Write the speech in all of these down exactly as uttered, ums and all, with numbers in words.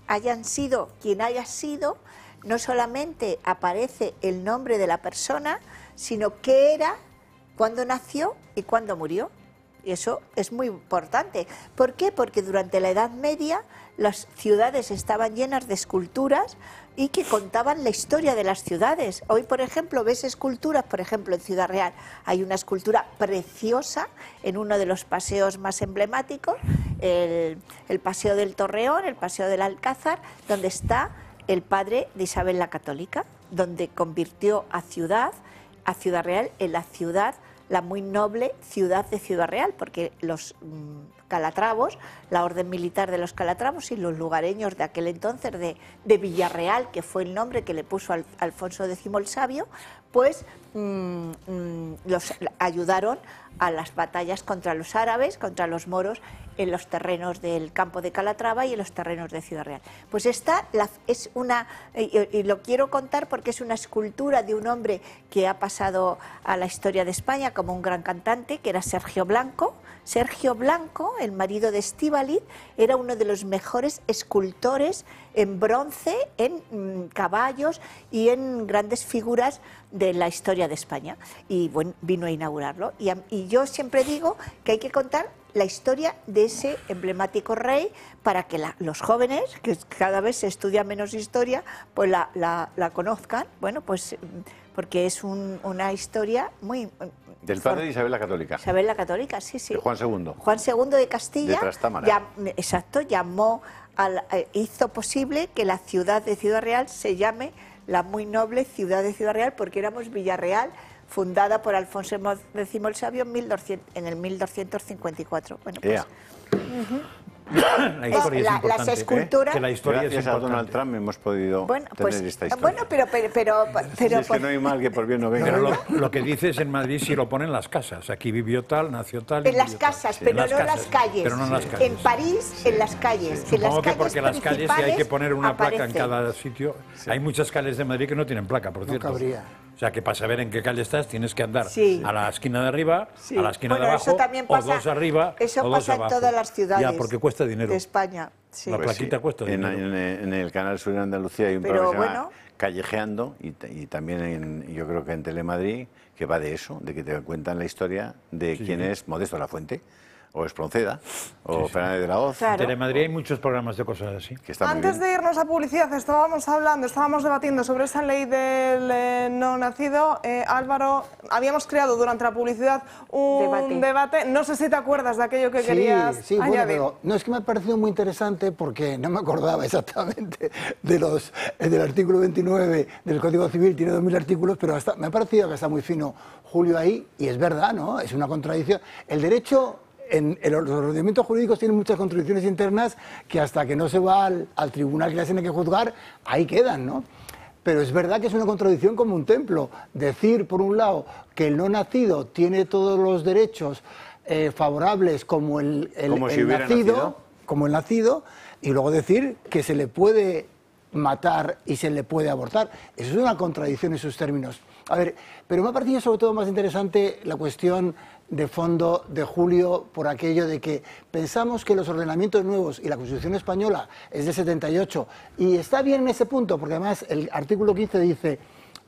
hayan sido quien haya sido, no solamente aparece el nombre de la persona, sino qué era, cuándo nació y cuándo murió. Y eso es muy importante. ¿Por qué? Porque durante la Edad Media las ciudades estaban llenas de esculturas y que contaban la historia de las ciudades. Hoy, por ejemplo, ves esculturas, por ejemplo, en Ciudad Real hay una escultura preciosa en uno de los paseos más emblemáticos, el, el Paseo del Torreón, el Paseo del Alcázar, donde está el padre de Isabel la Católica, donde convirtió a ciudad, a Ciudad Real en la ciudad, la muy noble ciudad de Ciudad Real, porque los mmm, calatravos, la orden militar de los calatravos y los lugareños de aquel entonces de, de Villarreal, que fue el nombre que le puso al, Alfonso décimo el Sabio, pues mmm, mmm, los ayudaron a las batallas contra los árabes, contra los moros, en los terrenos del campo de Calatrava y en los terrenos de Ciudad Real. Pues esta la, es una, y, y lo quiero contar porque es una escultura de un hombre que ha pasado a la historia de España como un gran cantante, que era Sergio Blanco. Sergio Blanco, el marido de Estíbaliz, era uno de los mejores escultores en bronce, en mmm, caballos y en grandes figuras de la historia de España. Y bueno, vino a inaugurarlo. Y, y yo siempre digo que hay que contar la historia de ese emblemático rey para que la, los jóvenes, que cada vez se estudia menos historia, pues la, la, la conozcan, bueno, pues porque es un, una historia muy... Del padre de Isabel la Católica. Isabel la Católica, sí, sí. De Juan segundo. Juan segundo de Castilla. De Trastámara. Ya, exacto, llamó, al, hizo posible que la ciudad de Ciudad Real se llame la muy noble ciudad de Ciudad Real, porque éramos Villarreal, fundada por Alfonso décimo el Sabio en, mil doscientos, en el mil doscientos cincuenta y cuatro. Bueno, pues, uh-huh. La historia es la, importante, las esculturas, ¿eh? Que la historia Gracias es a importante. Donald Trump hemos podido bueno, tener pues, esta historia. Bueno, pero... pero, pero, pero si es que no hay mal que por bien no venga. Pero lo, lo que dices en Madrid sí lo ponen en las casas. Aquí vivió tal, nació tal... En las casas, sí, pero en no en las calles. Pero no en las calles. En París, sí, en las calles. Sí. En las Supongo que calles porque las calles sí hay que poner una aparece. placa en cada sitio. Sí. Hay muchas calles de Madrid que no tienen placa, por cierto. No cabría. O sea, que para saber en qué calle estás tienes que andar sí. a la esquina de arriba, sí. a la esquina bueno, de abajo, eso también pasa, o dos arriba, eso o dos pasa abajo. En todas las ciudades ya, porque cuesta dinero. de España. Sí. La pues plaquita sí. cuesta en, dinero. En, en el Canal Sur de Andalucía hay un pero programa que se llama bueno, Callejeando, y, y también en, yo creo que en Telemadrid, que va de eso, de que te cuentan la historia de sí, quién sí. es Modesto Lafuente, o Espronceda, o sí, sí. Fernández de la Hoz. Claro. En Telemadrid hay muchos programas de cosas así. Que está Antes de irnos a publicidad, estábamos hablando, estábamos debatiendo sobre esa ley del eh, no nacido. Eh, Álvaro, habíamos creado durante la publicidad un debate. debate. No sé si te acuerdas de aquello que sí, querías sí, añadir. Bueno, pero no, es que me ha parecido muy interesante porque no me acordaba exactamente de los, del artículo veintinueve del Código Civil, tiene dos mil artículos, pero hasta, me ha parecido que está muy fino Julio ahí, y es verdad, ¿no? Es una contradicción. El derecho... En, en los ordenamientos jurídicos tienen muchas contradicciones internas que hasta que no se va al, al tribunal que las tiene que juzgar, ahí quedan, ¿no? Pero es verdad que es una contradicción como un templo. Decir, por un lado, que el no nacido tiene todos los derechos eh, favorables como el, el, como el si nacido, nacido, como el nacido, y luego decir que se le puede matar y se le puede abortar. Eso es una contradicción en sus términos. A ver, pero me ha parecido sobre todo más interesante la cuestión de fondo de Julio por aquello de que pensamos que los ordenamientos nuevos y la Constitución española es de setenta y ocho, y está bien en ese punto, porque además el artículo quince dice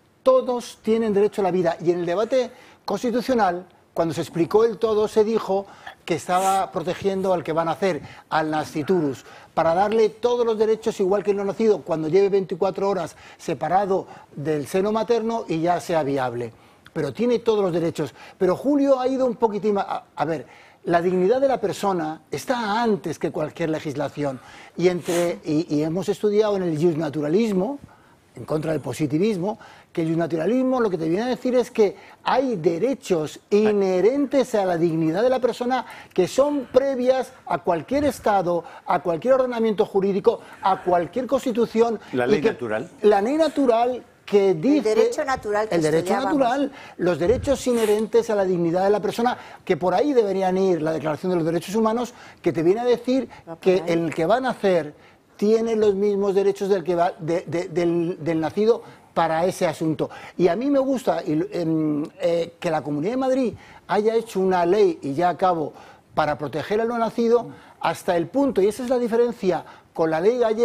todos tienen derecho a la vida, y en el debate constitucional, cuando se explicó el todo, se dijo que estaba protegiendo al que va a nacer, al nasciturus, para darle todos los derechos igual que el no nacido cuando lleve veinticuatro horas separado del seno materno y ya sea viable. Pero tiene todos los derechos. Pero Julio ha ido un poquitín más... A, a ver, la dignidad de la persona está antes que cualquier legislación. Y, entre, y, y hemos estudiado en el justnaturalismo, en contra del positivismo, que el justnaturalismo lo que te viene a decir es que hay derechos inherentes a la dignidad de la persona que son previas a cualquier Estado, a cualquier ordenamiento jurídico, a cualquier constitución. La ley y que, natural. La ley natural... que dice, el derecho natural que el derecho natural, los derechos inherentes a la dignidad de la persona, que por ahí deberían ir la Declaración de los Derechos Humanos, que te viene a decir que el que va a nacer tiene los mismos derechos del que va de, de, del, del nacido para ese asunto. Y a mí me gusta eh, eh, que la Comunidad de Madrid haya hecho una ley, y ya acabo, para proteger al no nacido, hasta el punto, y esa es la diferencia con la ley gallega,